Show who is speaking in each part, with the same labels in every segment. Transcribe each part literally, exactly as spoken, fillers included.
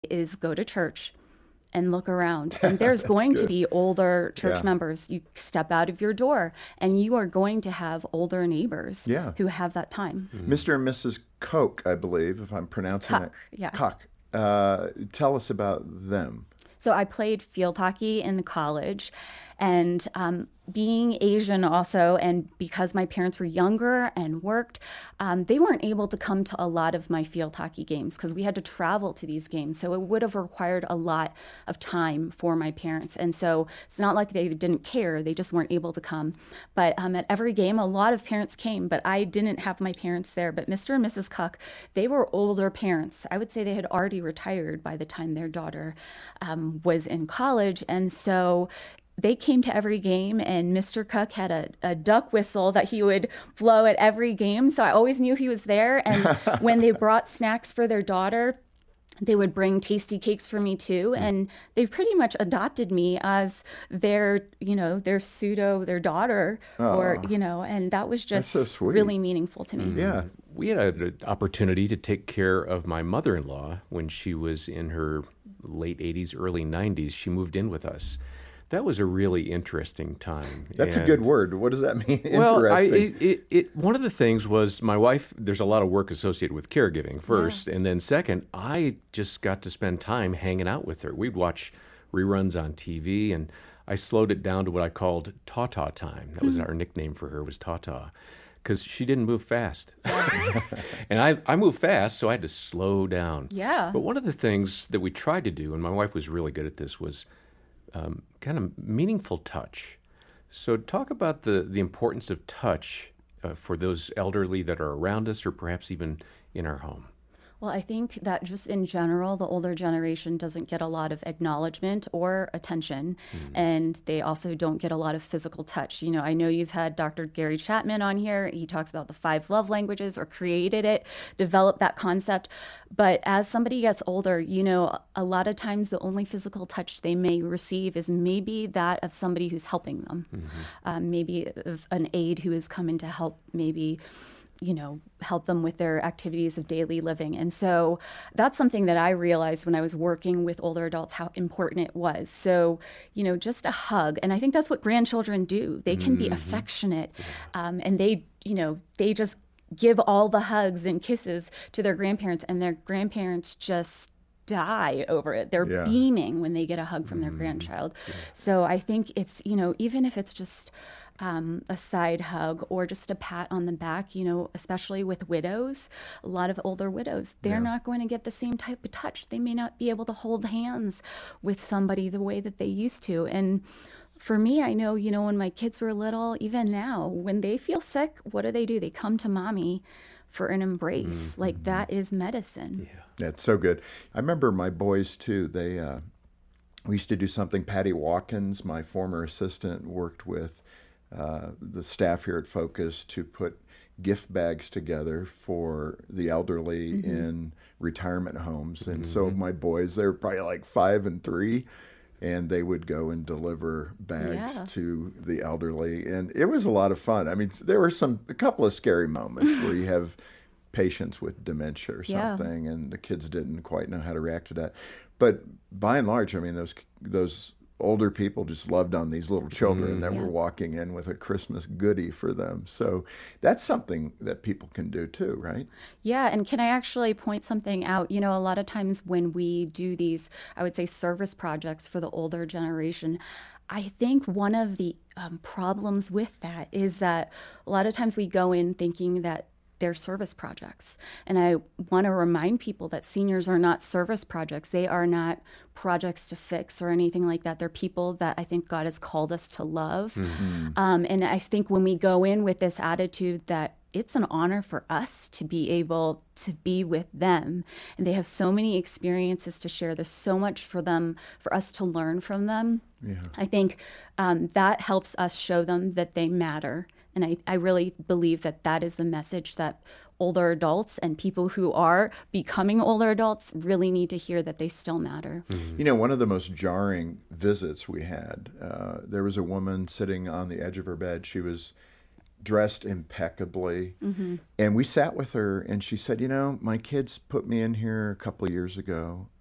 Speaker 1: is go to church and look around. And there's going
Speaker 2: good.
Speaker 1: to be older church
Speaker 2: Yeah.
Speaker 1: members. You step out of your door and you are going to have older neighbors
Speaker 2: Yeah.
Speaker 1: who have that time.
Speaker 2: Mister and Missus Koch, I believe, if I'm pronouncing
Speaker 1: Koch,
Speaker 2: it.
Speaker 1: yeah.
Speaker 2: Koch. Uh, tell us about them.
Speaker 1: So I played field hockey in college, and um, being Asian also, and because my parents were younger and worked, um, they weren't able to come to a lot of my field hockey games because we had to travel to these games. So it would have required a lot of time for my parents. And so it's not like they didn't care, they just weren't able to come. But um, at every game, a lot of parents came, but I didn't have my parents there. But Mister and Missus Koch, they were older parents. I would say they had already retired by the time their daughter um, was in college. And so they came to every game, and Mister Cook had a, a duck whistle that he would blow at every game. So I always knew he was there. And when they brought snacks for their daughter, they would bring tasty cakes for me too. And they pretty much adopted me as their, you know, their pseudo, their daughter, or,
Speaker 2: Aw.
Speaker 1: you know, and that was just
Speaker 2: so sweet.
Speaker 1: really meaningful to me.
Speaker 2: Yeah.
Speaker 3: We had an opportunity to take care of my mother-in-law when she was in her late eighties, early nineties. She moved in with us. That was a really interesting time.
Speaker 2: That's
Speaker 3: And-
Speaker 2: a good word. What does that mean?
Speaker 3: Well, I,
Speaker 2: Interesting.
Speaker 3: it, it, it, one of the things was my wife, there's a lot of work associated with caregiving first. And then second, I just got to spend time hanging out with her. We'd watch reruns on T V, and I slowed it down to what I called Tata time. That was our nickname for her, was Tata, because she didn't move fast. And I, I moved fast, so I had to slow down.
Speaker 1: Yeah.
Speaker 3: But one of the things that we tried to do, and my wife was really good at this, was um, kind of meaningful touch. So talk about the, the importance of touch uh, for those elderly that are around us or perhaps even in our home.
Speaker 1: Well, I think that just in general, the older generation doesn't get a lot of acknowledgement or attention, and they also don't get a lot of physical touch. You know, I know you've had Doctor Gary Chapman on here. He talks about the five love languages, or created it, developed that concept. But as somebody gets older, you know, a lot of times the only physical touch they may receive is maybe that of somebody who's helping them, um, maybe of an aide who is coming to help, maybe you know, help them with their activities of daily living. And so that's something that I realized when I was working with older adults, how important it was. So, you know, just a hug. And I think that's what grandchildren do. They can be affectionate, um, and they, you know, they just give all the hugs and kisses to their grandparents, and their grandparents just die over it. They're
Speaker 2: Yeah.
Speaker 1: beaming when they get a hug from their grandchild. So I think it's, you know, even if it's just Um, a side hug or just a pat on the back, you know, especially with widows, a lot of older widows, they're not going to get the same type of touch. They may not be able to hold hands with somebody the way that they used to. And for me, I know, you know, when my kids were little, even now, when they feel sick, what do they do? They come to mommy for an embrace. Like that is medicine.
Speaker 2: That's so good. I remember my boys too. They uh, we used to do something. Patty Watkins, my former assistant, worked with uh, the staff here at Focus to put gift bags together for the elderly in retirement homes. And so my boys, they were probably like five and three, and they would go and deliver bags
Speaker 1: Yeah.
Speaker 2: to the elderly. And it was a lot of fun. I mean, there were some, a couple of scary moments where you have patients with dementia or
Speaker 1: Yeah.
Speaker 2: something, and the kids didn't quite know how to react to that. But by and large, I mean, those those older people just loved on these little children that
Speaker 1: Yeah.
Speaker 2: were walking in with a Christmas goodie for them. So that's something that people can do too, right?
Speaker 1: Yeah, and can I actually point something out? You know, a lot of times when we do these, I would say, service projects for the older generation, I think one of the um, problems with that is that a lot of times we go in thinking that they're service projects. And I want to remind people that seniors are not service projects. They are not projects to fix or anything like that. They're people that I think God has called us to love. Um, and I think when we go in with this attitude that it's an honor for us to be able to be with them, and they have so many experiences to share. There's so much for them, for us to learn from them.
Speaker 2: Yeah.
Speaker 1: I think um, that helps us show them that they matter. And I, I really believe that that is the message that older adults and people who are becoming older adults really need to hear, that they still matter.
Speaker 2: You know, one of the most jarring visits we had, uh, there was a woman sitting on the edge of her bed. She was dressed impeccably. And we sat with her, and she said, you know, my kids put me in here a couple of years ago.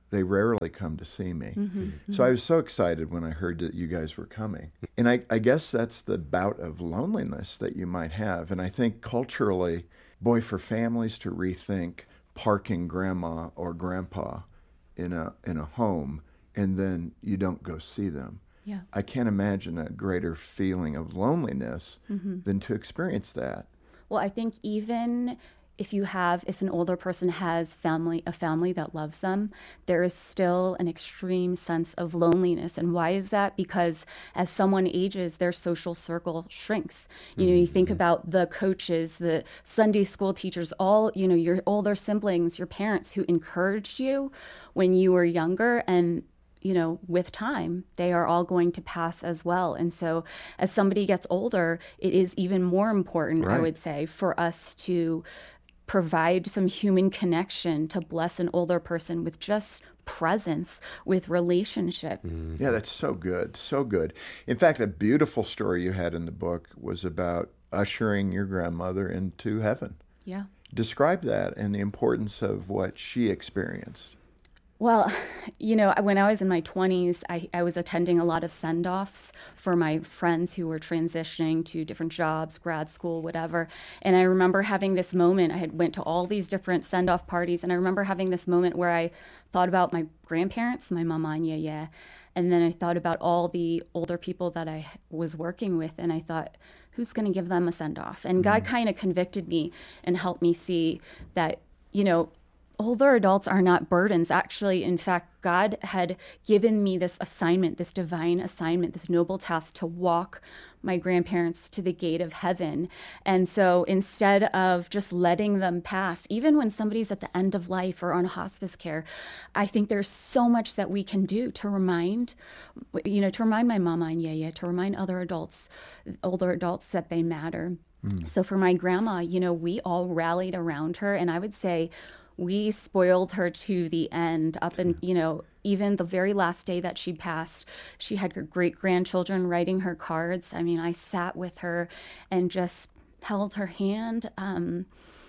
Speaker 2: they rarely come to see me.
Speaker 1: Mm-hmm.
Speaker 2: So I was so excited when I heard that you guys were coming. And I, I guess that's the bout of loneliness that you might have. And I think culturally, boy, for families to rethink parking grandma or grandpa in a in a home and then you don't go see them.
Speaker 1: Yeah.
Speaker 2: I can't imagine a greater feeling of loneliness
Speaker 1: Mm-hmm.
Speaker 2: than to experience that.
Speaker 1: Well, I think even if you have, if an older person has family, a family that loves them, there is still an extreme sense of loneliness. And why is that? Because as someone ages, their social circle shrinks. You know, you think about the coaches, the Sunday school teachers, all, you know, your older siblings, your parents who encouraged you when you were younger, and you know, with time, they are all going to pass as well. And so as somebody gets older, it is even more important,
Speaker 2: Right.
Speaker 1: I would say, for us to provide some human connection to bless an older person with just presence, with relationship.
Speaker 2: Yeah, that's so good, so good. In fact, a beautiful story you had in the book was about ushering your grandmother into heaven.
Speaker 1: Yeah.
Speaker 2: Describe that and the importance of what she experienced.
Speaker 1: Well, you know, when I was in my twenties, I, I was attending a lot of send-offs for my friends who were transitioning to different jobs, grad school, whatever. And I remember having this moment. I had went to all these different send-off parties, and I remember having this moment where I thought about my grandparents, my mama and yaya, and then I thought about all the older people that I was working with, and I thought, who's going to give them a send-off? And God kind of convicted me and helped me see that, you know, older adults are not burdens. Actually, in fact, God had given me this assignment, this divine assignment, this noble task to walk my grandparents to the gate of heaven. And so instead of just letting them pass, even when somebody's at the end of life or on hospice care, I think there's so much that we can do to remind, you know, to remind my mama and yaya, to remind other adults, older adults, that they matter. Mm. So for my grandma, you know, we all rallied around her, and I would say, we spoiled her to the end, up and, you know, even the very last day that she passed, she had her great-grandchildren writing her cards. I mean, I sat with her and just held her hand. Um,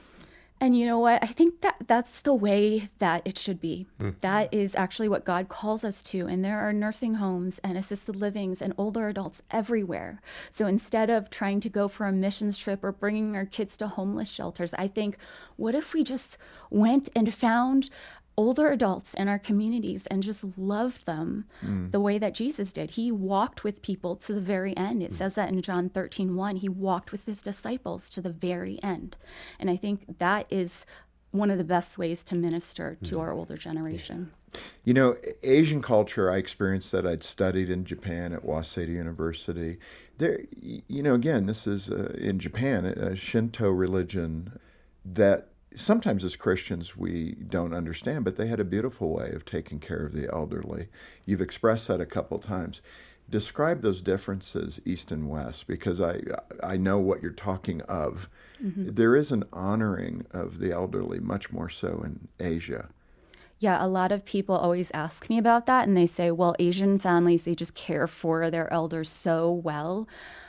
Speaker 1: and you know what? I think that that's the way that it should be. Mm. That is actually what God calls us to. And there are nursing homes and assisted livings and older adults everywhere. So instead of trying to go for a missions trip or bringing our kids to homeless shelters, I think, what if we just went and found older adults in our communities and just loved them mm. the way that Jesus did? He walked with people to the very end. It mm. says that in John thirteen one. He walked with his disciples to the very end. And I think that is one of the best ways to minister to mm. our older generation.
Speaker 2: You know, Asian culture, I experienced that. I'd studied in Japan at Waseda University. There, you know, again, this is uh, in Japan, a Shinto religion that sometimes as Christians we don't understand, but they had a beautiful way of taking care of the elderly. You've expressed that a couple times. Describe those differences, East and West, because I I know what you're talking of. Mm-hmm. There is an honoring of the elderly much more so in Asia.
Speaker 1: Yeah, a lot of people always ask me about that, and they say, well, Asian families, they just care for their elders so well.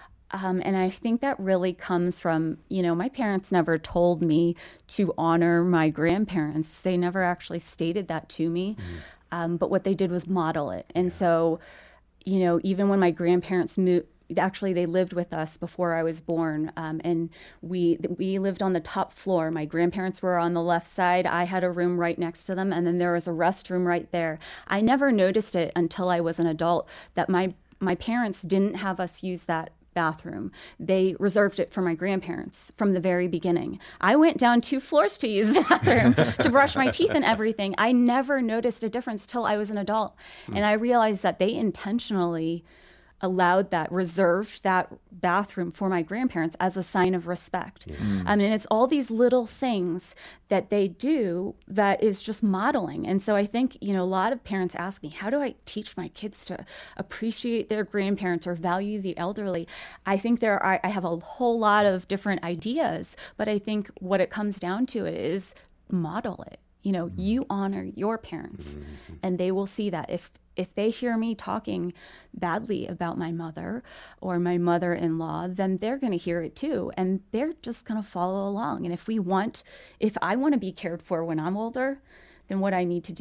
Speaker 1: Um, and I think that really comes from, you know, my parents never told me to honor my grandparents. They never actually stated that to me. Mm-hmm. Um, but what they did was model it. And yeah. so, you know, even when my grandparents moved, actually they lived with us before I was born. Um, and we we lived on the top floor. My grandparents were on the left side. I had a room right next to them. And then there was a restroom right there. I never noticed it until I was an adult that my my parents didn't have us use that bathroom. They reserved it for my grandparents from the very beginning. I went down two floors to use the bathroom to brush my teeth and everything. I never noticed a difference till I was an adult. Mm. And I realized that they intentionally allowed that, reserved that bathroom for my grandparents as a sign of respect. Mm. I mean, it's all these little things that they do that is just modeling. And so I think, you know, a lot of parents ask me, how do I teach my kids to appreciate their grandparents or value the elderly? I think there are, I have a whole lot of different ideas, but I think what it comes down to is model it. You know, mm. you honor your parents, mm-hmm. and they will see that. If if they hear me talking badly about my mother or my mother-in-law, then they're going to hear it too, and they're just going to follow along. And if we want, if I want to be cared for when I'm older, then what I need to do is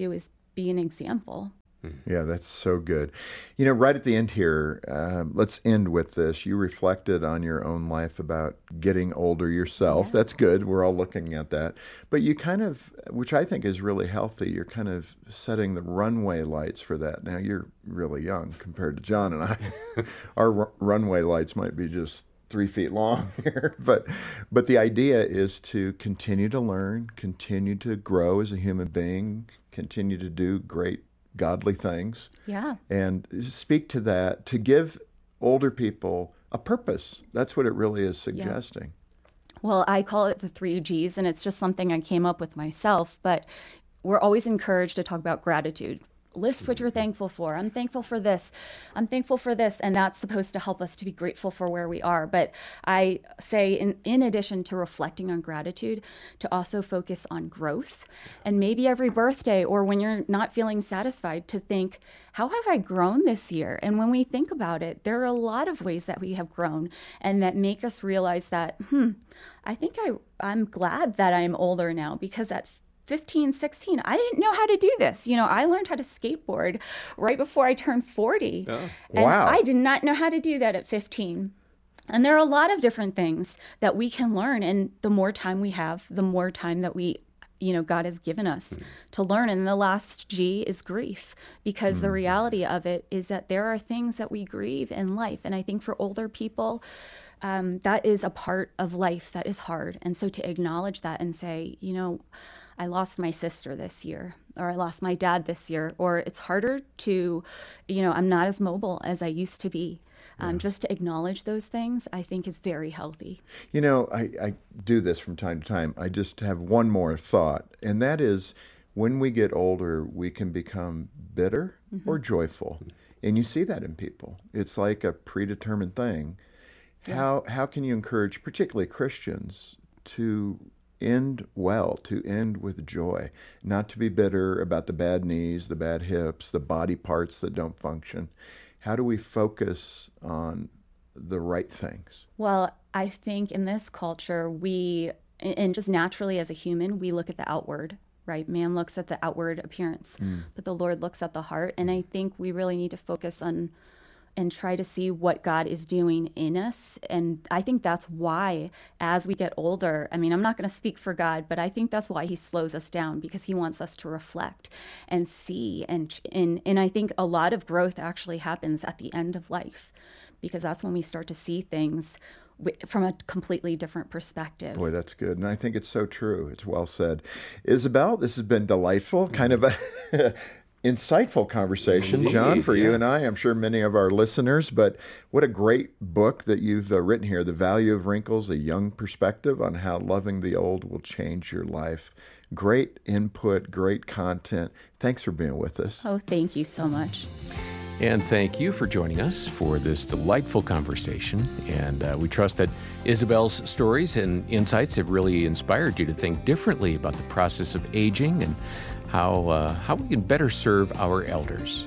Speaker 1: be an example.
Speaker 2: Yeah, that's so good. You know, right at the end here, uh, let's end with this. You reflected on your own life about getting older yourself.
Speaker 1: Yeah.
Speaker 2: That's good. We're all looking at that. But you kind of, which I think is really healthy, you're kind of setting the runway lights for that. Now, you're really young compared to John and I. Our r- runway lights might be just three feet long here. But, but the idea is to continue to learn, continue to grow as a human being, continue to do great godly things.
Speaker 1: Yeah.
Speaker 2: And speak to that, to give older people a purpose. That's what it really is suggesting.
Speaker 1: Yeah. Well, I call it the three G's, and it's just something I came up with myself, but we're always encouraged to talk about gratitude. List what you're thankful for. I'm thankful for this. I'm thankful for this. And that's supposed to help us to be grateful for where we are. But I say, in, in addition to reflecting on gratitude, to also focus on growth. And maybe every birthday or when you're not feeling satisfied, to think, how have I grown this year? And when we think about it, there are a lot of ways that we have grown and that make us realize that, hmm, I think I, I'm glad that I'm older now, because at fifteen, sixteen, I didn't know how to do this. You know, I learned how to skateboard right before I turned forty.
Speaker 2: Oh.
Speaker 1: And
Speaker 2: Wow.
Speaker 1: I did not know how to do that at fifteen. And there are a lot of different things that we can learn. And the more time we have, the more time that we, you know, God has given us mm. to learn. And the last G is grief, because mm. the reality of it is that there are things that we grieve in life. And I think for older people, um, that is a part of life that is hard. And so to acknowledge that and say, you know, I lost my sister this year, or I lost my dad this year, or it's harder to, you know, I'm not as mobile as I used to be. Um, yeah. Just to acknowledge those things, I think, is very healthy.
Speaker 2: You know, I, I do this from time to time. I just have one more thought, and that is, when we get older, we can become bitter mm-hmm. or joyful. And you see that in people. It's like a predetermined thing. Yeah. How how can you encourage, particularly Christians, to end well, to end with joy, not to be bitter about the bad knees, the bad hips, the body parts that don't function? How do we focus on the right things?
Speaker 1: Well, I think in this culture, we, and just naturally as a human, we look at the outward, right? Man looks at the outward appearance, mm. but the Lord looks at the heart. And I think we really need to focus on and try to see what God is doing in us. And I think that's why, as we get older, I mean, I'm not going to speak for God, but I think that's why he slows us down, because he wants us to reflect and see. And, and, and I think a lot of growth actually happens at the end of life, because that's when we start to see things w- from a completely different perspective.
Speaker 2: Boy, that's good. And I think it's so true. It's well said. Isabel, this has been delightful, kind of a insightful conversation,
Speaker 3: Indeed,
Speaker 2: John, for
Speaker 3: yeah.
Speaker 2: you and I. I'm sure many of our listeners, but what a great book that you've uh, written here, The Value of Wrinkles, A Young Perspective on How Loving the Old Will Change Your Life. Great input, great content. Thanks for being with us.
Speaker 1: Oh, thank you so much.
Speaker 3: And thank you for joining us for this delightful conversation. And uh, we trust that Isabel's stories and insights have really inspired you to think differently about the process of aging and how uh, how we can better serve our elders.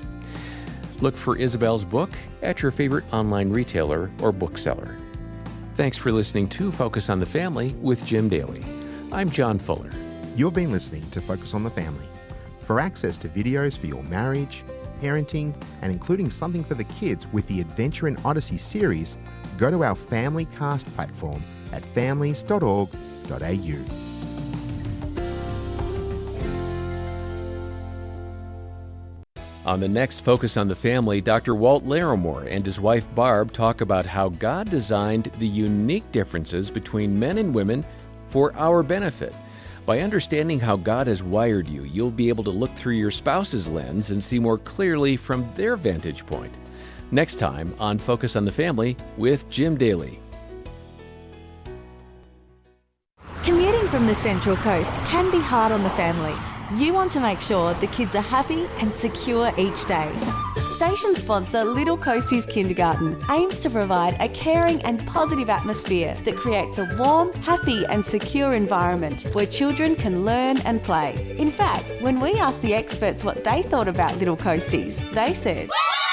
Speaker 3: Look for Isabel's book at your favorite online retailer or bookseller. Thanks for listening to Focus on the Family with Jim Daly. I'm John Fuller.
Speaker 4: You've been listening to Focus on the Family. For access to videos for your marriage, parenting, and including something for the kids with the Adventure in Odyssey series, go to our Family Cast platform at families dot org dot a u.
Speaker 3: On the next Focus on the Family, Doctor Walt Larimore and his wife Barb talk about how God designed the unique differences between men and women for our benefit. By understanding how God has wired you, you'll be able to look through your spouse's lens and see more clearly from their vantage point. Next time on Focus on the Family with Jim Daly.
Speaker 5: Commuting from the Central Coast can be hard on the family. You want to make sure the kids are happy and secure each day. Station sponsor Little Coasties Kindergarten aims to provide a caring and positive atmosphere that creates a warm, happy and secure environment where children can learn and play. In fact, when we asked the experts what they thought about Little Coasties, they said,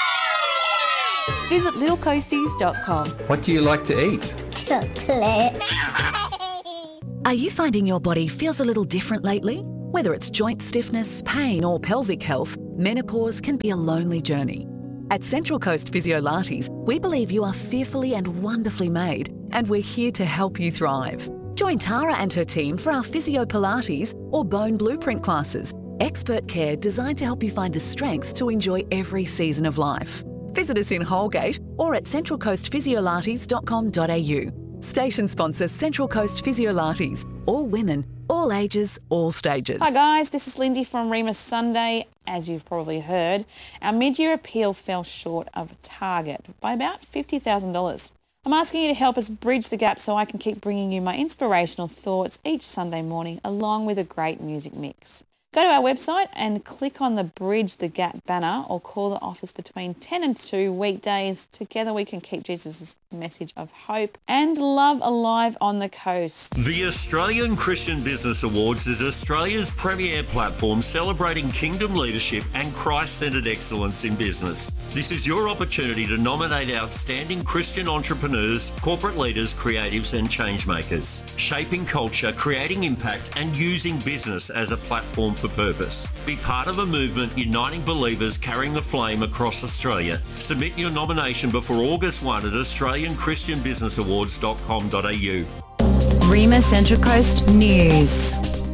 Speaker 5: visit little coasties dot com.
Speaker 6: What do you like to eat?
Speaker 7: Chocolate.
Speaker 8: Are you finding your body feels a little different lately?
Speaker 6: Whether it's joint stiffness, pain or pelvic health, menopause can be a lonely journey. At Central Coast Physiolates, we believe you are fearfully and wonderfully made, and we're here to help you thrive. Join Tara and her team for our Physio Pilates or Bone Blueprint classes, expert care designed to help you find the strength to enjoy every season of life. Visit us in Holgate or at central coast physiolates dot com dot a u. Station sponsor Central Coast Physiolates. All women, all ages, all stages.
Speaker 7: Hi guys, this is Lindy from Remus Sunday. As you've probably heard, our mid-year appeal fell short of target by about fifty thousand dollars. I'm asking you to help us bridge the gap so I can keep bringing you my inspirational thoughts each Sunday morning along with a great music mix. Go to our website and click on the Bridge the Gap banner or call the office between ten and two weekdays. Together we can keep Jesus' message of hope and love alive on the coast.
Speaker 8: The Australian Christian Business Awards is Australia's premier platform celebrating kingdom leadership and Christ-centred excellence in business. This is your opportunity to nominate outstanding Christian entrepreneurs, corporate leaders, creatives and changemakers, shaping culture, creating impact and using business as a platform for purpose. Be part of a movement uniting believers carrying the flame across Australia. Submit your nomination before August first at australian christian business awards dot com dot a u.
Speaker 9: Rima Central Coast News.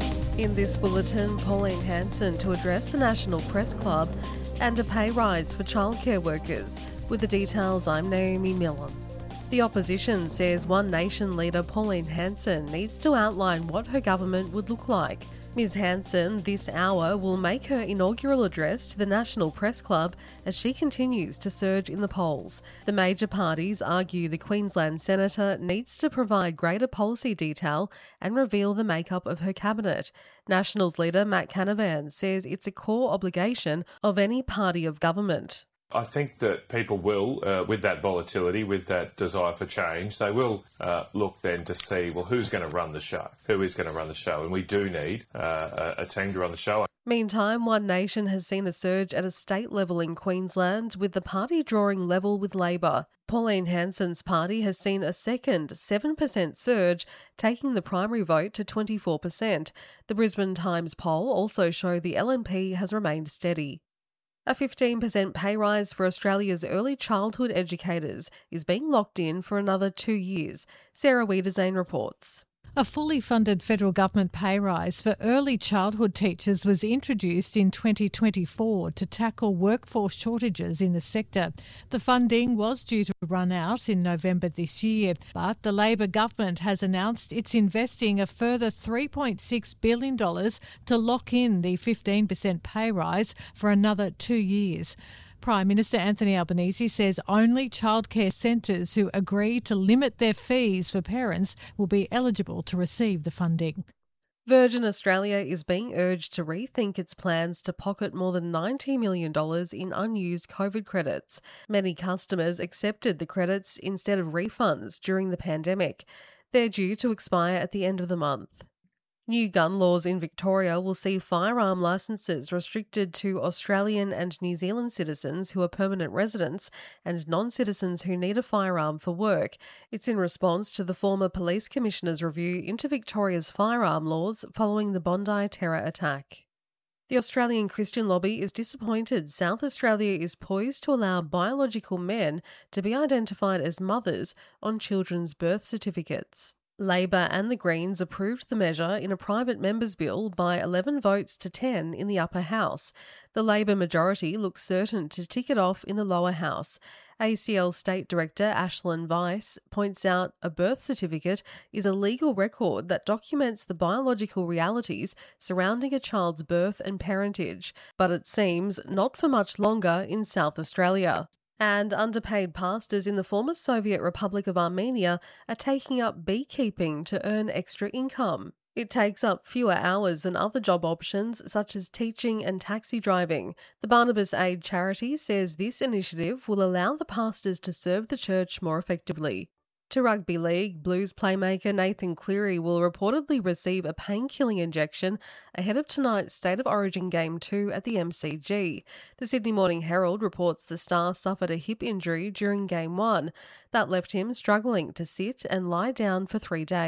Speaker 10: In this bulletin, Pauline Hanson to address the National Press Club and a pay rise for childcare workers. With the details, I'm Naomi Millam. The opposition says One Nation leader Pauline Hanson needs to outline what her government would look like. Miz Hanson this hour will make her inaugural address to the National Press Club as she continues to surge in the polls. The major parties argue the Queensland Senator needs to provide greater policy detail and reveal the makeup of her cabinet. Nationals leader Matt Canavan says it's a core obligation of any party of government.
Speaker 11: I think that people will, uh, with that volatility, with that desire for change, they will uh, look then to see, well, who's going to run the show? Who is going to run the show? And we do need uh, a, a team to run the show.
Speaker 10: Meantime, One Nation has seen a surge at a state level in Queensland, with the party drawing level with Labor. Pauline Hanson's party has seen a second seven percent surge, taking the primary vote to twenty-four percent. The Brisbane Times poll also showed the L N P has remained steady. A fifteen percent pay rise for Australia's early childhood educators is being locked in for another two years. Sarah Wiedersane reports.
Speaker 12: A fully funded federal government pay rise for early childhood teachers was introduced in twenty twenty-four to tackle workforce shortages in the sector. The funding was due to run out in November this year, but the Labor government has announced it's investing a further three point six billion dollars to lock in the fifteen percent pay rise for another two years. Prime Minister Anthony Albanese says only childcare centres who agree to limit their fees for parents will be eligible to receive the funding.
Speaker 10: Virgin Australia is being urged to rethink its plans to pocket more than ninety million dollars in unused COVID credits. Many customers accepted the credits instead of refunds during the pandemic. They're due to expire at the end of the month. New gun laws in Victoria will see firearm licences restricted to Australian and New Zealand citizens who are permanent residents and non-citizens who need a firearm for work. It's in response to the former Police Commissioner's review into Victoria's firearm laws following the Bondi terror attack. The Australian Christian Lobby is disappointed South Australia is poised to allow biological men to be identified as mothers on children's birth certificates. Labor and the Greens approved the measure in a private members' bill by eleven votes to ten in the upper house. The Labor majority looks certain to tick it off in the lower house. A C L State Director Ashlyn Weiss points out a birth certificate is a legal record that documents the biological realities surrounding a child's birth and parentage, but it seems not for much longer in South Australia. And underpaid pastors in the former Soviet Republic of Armenia are taking up beekeeping to earn extra income. It takes up fewer hours than other job options such as teaching and taxi driving. The Barnabas Aid charity says this initiative will allow the pastors to serve the church more effectively. To rugby league, Blues playmaker Nathan Cleary will reportedly receive a pain-killing injection ahead of tonight's State of Origin Game two at the M C G. The Sydney Morning Herald reports the star suffered a hip injury during Game one that left him struggling to sit and lie down for three days.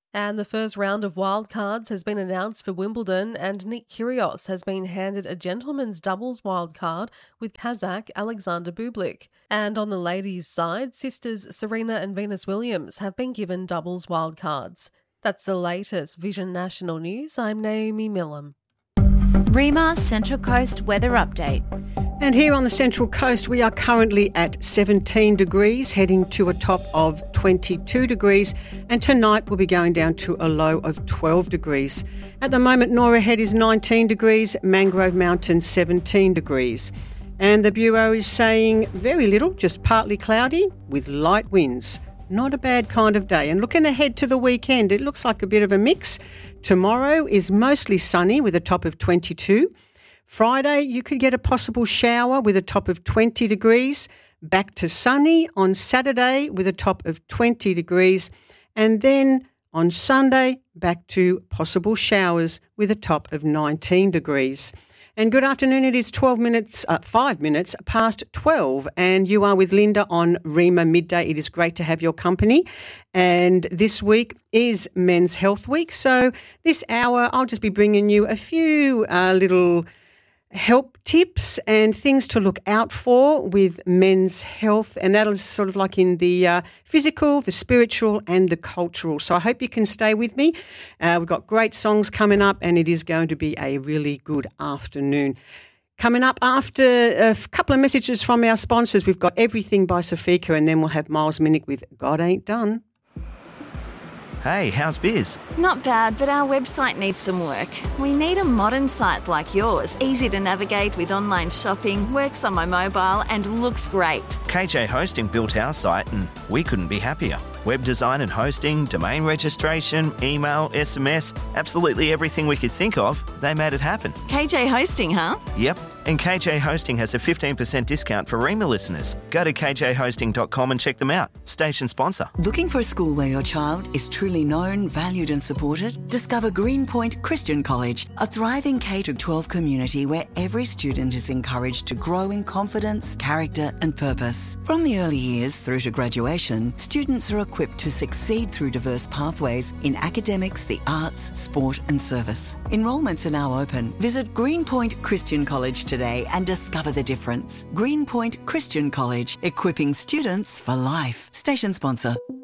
Speaker 10: And the first round of wildcards has been announced for Wimbledon, and Nick Kyrgios has been handed a gentleman's doubles wildcard with Kazakh Alexander Bublik. And on the ladies' side, sisters Serena and Venus Williams have been given doubles wildcards. That's the latest Vision National News. I'm Naomi Millam.
Speaker 9: Rima Central Coast Weather Update.
Speaker 13: And here on the Central Coast, we are currently at seventeen degrees, heading to a top of twenty-two degrees, and tonight we'll be going down to a low of twelve degrees. At the moment, Nora Head is nineteen degrees, Mangrove Mountain seventeen degrees. And the Bureau is saying very little, just partly cloudy with light winds. Not a bad kind of day. And looking ahead to the weekend, it looks like a bit of a mix. Tomorrow is mostly sunny with a top of twenty-two. Friday, you could get a possible shower with a top of twenty degrees. Back to sunny on Saturday with a top of twenty degrees. And then on Sunday, back to possible showers with a top of nineteen degrees. And good afternoon. It is twelve minutes, uh, five minutes past twelve, and you are with Linda on Rima Midday. It is great to have your company. And this week is Men's Health Week. So this hour, I'll just be bringing you a few uh, little help tips and things to look out for with men's health, and that is sort of like in the uh, physical, the spiritual and the cultural. So I hope you can stay with me. Uh, we've got great songs coming up, and it is going to be a really good afternoon. Coming up after a couple of messages from our sponsors, we've got Everything by Sofika, and then we'll have Miles Minnick with God Ain't Done.
Speaker 14: Hey, how's biz?
Speaker 5: Not bad, but our website needs some work. We need a modern site like yours, easy to navigate with online shopping, works on my mobile and looks great.
Speaker 14: K J Hosting built our site and we couldn't be happier. Web design and hosting, domain registration, email, S M S, absolutely everything we could think of, they made it happen.
Speaker 5: K J Hosting, huh?
Speaker 14: Yep, and K J Hosting has a fifteen percent discount for Rima listeners. Go to k j hosting dot com and check them out. Station sponsor.
Speaker 15: Looking for a school where your child is truly known, valued and supported? Discover Greenpoint Christian College, a thriving K through twelve community where every student is encouraged to grow in confidence, character and purpose. From the early years through to graduation, students are equipped to succeed through diverse pathways in academics, the arts, sport and service. Enrolments are now open. Visit Greenpoint Christian College today and discover the difference. Greenpoint Christian College, equipping students for life. Station sponsor.